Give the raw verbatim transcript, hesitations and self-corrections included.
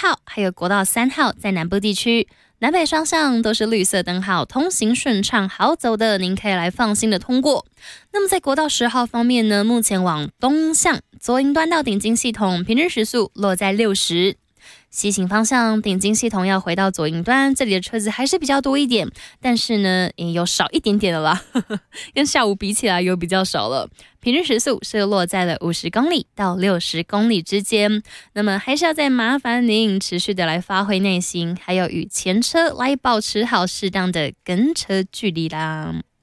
号还有国道三号在南部地区，南北双向都是绿色灯号，通行顺畅好走的，您可以来放心的通过。那么在国道十号方面呢，目前往东向左营端到顶金系统平均时速落在六十。西行方向，顶金系统要回到左营端，这里的车子还是比较多一点，但是呢，也有少一点点的啦，呵呵，跟下午比起来有比较少了。平均时速是落在了五十公里到六十公里之间。那么还是要再麻烦您持续的来发挥耐心，还有与前车来保持好适当的跟车距离啦。